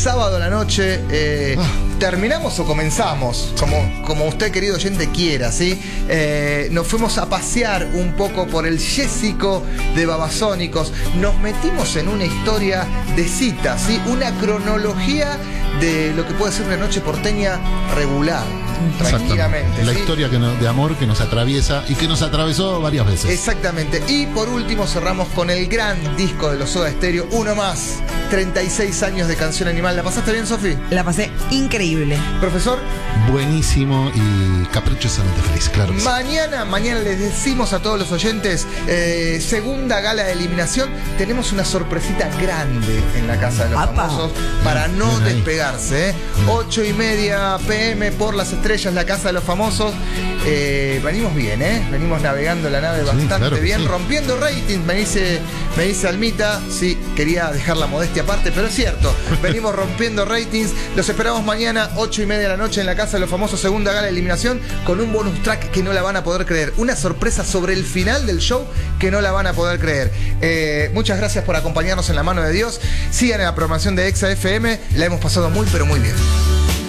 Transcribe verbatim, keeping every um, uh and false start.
sábado a la noche. Eh, ah. ¿Terminamos o comenzamos? Como, como usted, querido oyente, quiera, ¿sí? Eh, nos fuimos a pasear un poco por el Jésico de Babasónicos. Nos metimos en una historia de citas, ¿sí? Una cronología de lo que puede ser una noche porteña regular. Tranquilamente. La ¿sí? historia que no, de amor que nos atraviesa y que nos atravesó varias veces. Exactamente. Y por último cerramos con el gran disco de los Soda Stereo, uno más, treinta y seis años de Canción Animal. ¿La pasaste bien, Sofi? La pasé increíble. Profesor. Buenísimo y caprichosamente feliz, claro. Que mañana, sí. mañana les decimos a todos los oyentes, eh, segunda gala de eliminación. Tenemos una sorpresita grande en la Casa de los ¡Apa! Famosos para Bien, no bien despegarse. ¿eh? Ocho y media pm por las estrellas, la Casa de los Famosos. Eh, venimos bien, ¿eh? Venimos navegando la nave Sí, bastante claro bien, sí. rompiendo ratings, me dice, me dice Almita. Sí, quería dejar la modestia aparte, pero es cierto, venimos rompiendo ratings. Los esperamos mañana, ocho y media de la noche en la Casa de los Famosos, segunda gala de eliminación, con un bonus track que no la van a poder creer. Una sorpresa sobre el final del show que no la van a poder creer. Eh, muchas gracias por acompañarnos en la mano de Dios. Sigan en la programación de Exa F M, la hemos pasado muy, pero muy bien.